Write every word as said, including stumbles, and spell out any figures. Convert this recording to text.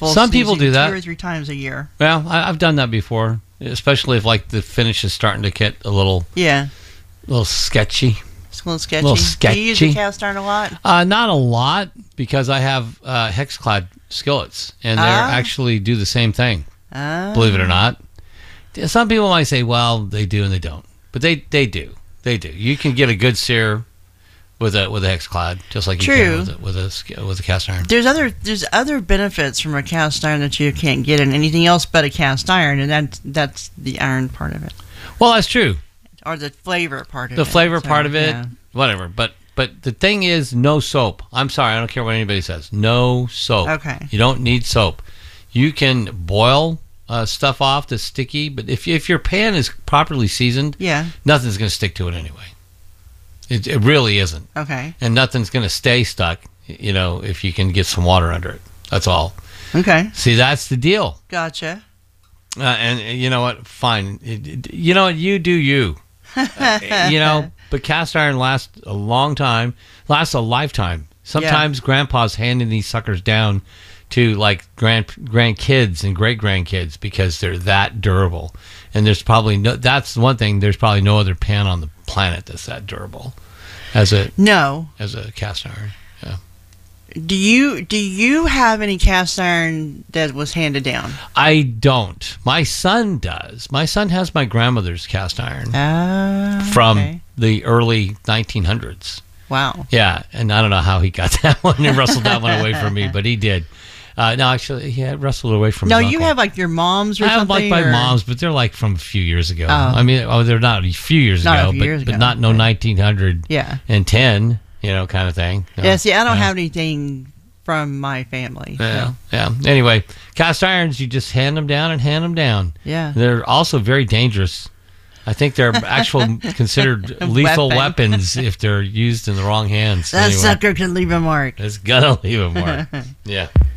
full Some people season do that. two or three times a year. Well, I, I've done that before, especially if like the finish is starting to get a little, Yeah. little sketchy. It's a little sketchy. Little Do you use the sketchy. cast iron a lot? Uh, not a lot, because I have uh, hex-clad skillets, and they Ah. actually do the same thing. Ah. Believe it or not. Some people might say, well, they do and they don't, but they, they do. They do. You can get a good sear with a with a hex-clad, just like you True. can with a, with a sk- with a cast iron. There's other there's other benefits from a cast iron that you can't get in anything else but a cast iron, and that that's the iron part of it, Well, that's true. or the flavor part of The it. flavor So, part of it, yeah. whatever. But but the thing is, no soap. I'm sorry, I don't care what anybody says. No soap. Okay. You don't need soap. You can boil uh, stuff off that's sticky, but if if your pan is properly seasoned, Yeah. nothing's going to stick to it anyway. It, it really isn't, Okay. and nothing's going to stay stuck. You know, if you can get some water under it, that's all. Okay. See, that's the deal. Gotcha. Uh, and uh, you know what? Fine. It- it- you know what? You do you. Uh, you know, but cast iron lasts a long time, lasts a lifetime. Sometimes grandpa's handing these suckers down to like grand grandkids and great grandkids because they're that durable. And there's probably no, that's one thing, there's probably no other pan on the planet that's that durable as a No. as a cast iron. Yeah. Do you do you have any cast iron that was handed down? I don't. My son does. My son has my grandmother's cast iron Ah. from okay. the early nineteen hundreds. Wow. Yeah, and I don't know how he got that one and wrestled that one away from me, but he did. Uh, no, actually, he had wrestled away from No, his you uncle. have like your mom's or I have something. like my or- mom's, but they're like from a few years ago. Oh. I mean, oh, they're not a few years Not a ago, few but, years but ago. not no Okay. nineteen hundred Yeah. and ten, you know, kind of thing. No. Yeah. See, I don't Yeah. have anything from my family. so- Yeah, yeah. Anyway, cast irons, you just hand them down and hand them down. Yeah. They're also very dangerous. I think they're actual considered lethal Weapon. weapons if they're used in the wrong hands. That Anyway, sucker could leave a mark. it's gonna leave a mark. Yeah.